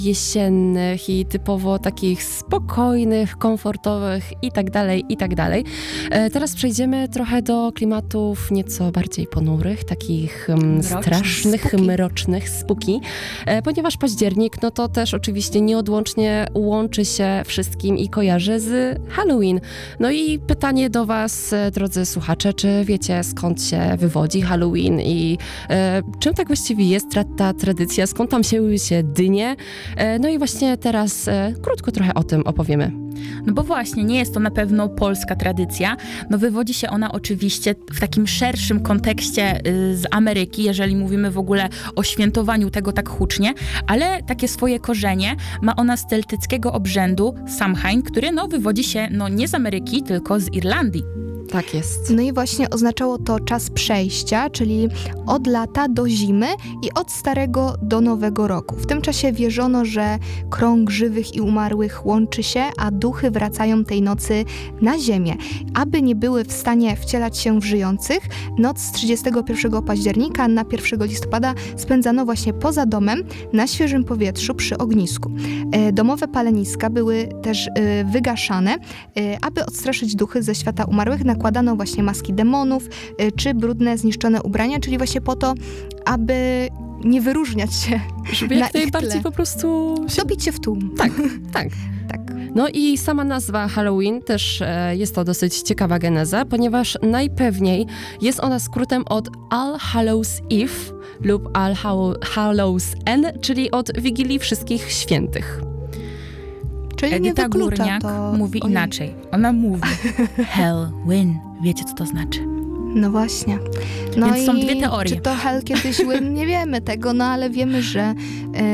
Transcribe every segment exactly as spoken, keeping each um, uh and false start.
jesiennych i typowo takich spokojnych, komfortowych i tak dalej, i tak dalej. E, teraz przejdziemy trochę do klimatów nieco bardziej ponurych, takich um, Mrocznych, strasznych, spooky. mrocznych, spooky, e, ponieważ październik, no to też oczywiście nieodłącznie łączy się wszystkim i kojarzy z Halloween. No i pytanie do was, e, drodzy słuchacze, czy wiecie, skąd się wywodzi Halloween i e, czym tak właściwie jest tra- ta tradycja, skąd tam się się dynie? E, no i właśnie teraz e, krótko trochę o tym opowiemy. No bo właśnie, nie jest to na pewno polska tradycja. No wywodzi się ona oczywiście w takim szerszym kontekście y, z Ameryki, jeżeli mówimy w ogóle o świętowaniu tego tak hucznie, ale takie swoje korzenie ma ona z celtyckiego obrzędu Samhain, który no wywodzi się no nie z Ameryki, tylko z Irlandii. Tak jest. No i właśnie oznaczało to czas przejścia, czyli od lata do zimy i od starego do nowego roku. W tym czasie wierzono, że krąg żywych i umarłych łączy się, a duchy wracają tej nocy na ziemię. Aby nie były w stanie wcielać się w żyjących, noc z trzydziestego pierwszego października na pierwszego listopada spędzano właśnie poza domem, na świeżym powietrzu, przy ognisku. E, domowe paleniska były też e, wygaszane, e, aby odstraszyć duchy ze świata umarłych. Nakładano właśnie maski demonów, y, czy brudne, zniszczone ubrania, czyli właśnie po to, aby nie wyróżniać się Żeby na jak ich najbardziej tle. po prostu się... Dobić się w tłum. Tak, tak. Tak. No i sama nazwa Halloween też e, jest to dosyć ciekawa geneza, ponieważ najpewniej jest ona skrótem od All Hallows Eve lub All Hallow- Hallows Eve, czyli od Wigilii Wszystkich Świętych. Czyli nie Edyta wyklucza Górniak to... mówi Ojej. inaczej. Ona mówi Halloween. Wiecie, co to znaczy? No właśnie. No Więc i są dwie teorie. Czy to hell kiedyś win? Nie wiemy tego, no ale wiemy, że e,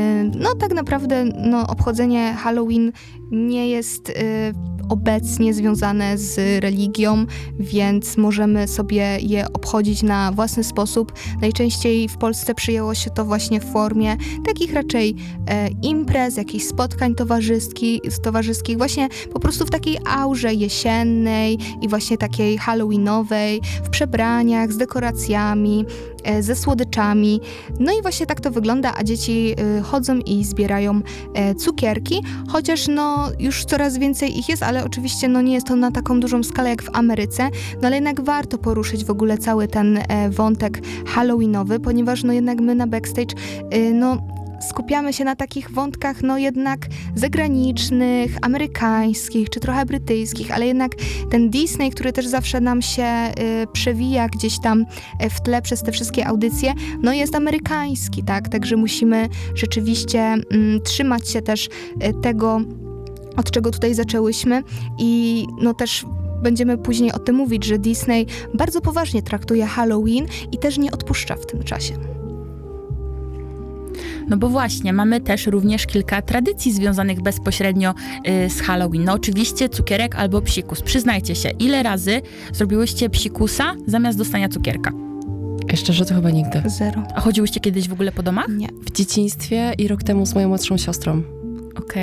no tak naprawdę no, obchodzenie Halloween nie jest e, obecnie związane z religią, więc możemy sobie je obchodzić na własny sposób. Najczęściej w Polsce przyjęło się to właśnie w formie takich raczej e, imprez, jakichś spotkań towarzyskich, towarzyskich, właśnie po prostu w takiej aurze jesiennej i właśnie takiej halloweenowej, w przebraniach, z dekoracjami, e, ze słodyczami. No i właśnie tak to wygląda, a dzieci e, chodzą i zbierają e, cukierki, chociaż no już coraz więcej ich jest, ale oczywiście no nie jest to na taką dużą skalę jak w Ameryce, no ale jednak warto poruszyć w ogóle cały ten e, wątek halloweenowy, ponieważ no jednak my na Backstage e, no skupiamy się na takich wątkach, no jednak zagranicznych, amerykańskich, czy trochę brytyjskich, ale jednak ten Disney, który też zawsze nam się y, przewija gdzieś tam y, w tle przez te wszystkie audycje, no jest amerykański, tak? Także musimy rzeczywiście y, trzymać się też y, tego, od czego tutaj zaczęłyśmy i no też będziemy później o tym mówić, że Disney bardzo poważnie traktuje Halloween i też nie odpuszcza w tym czasie. No bo właśnie, mamy też również kilka tradycji związanych bezpośrednio y, z Halloween. No oczywiście cukierek albo psikus. Przyznajcie się, ile razy zrobiłyście psikusa zamiast dostania cukierka? Szczerze to chyba nigdy. Zero. A chodziłyście kiedyś w ogóle po domach? Nie. W dzieciństwie i rok temu z moją młodszą siostrą. Okej.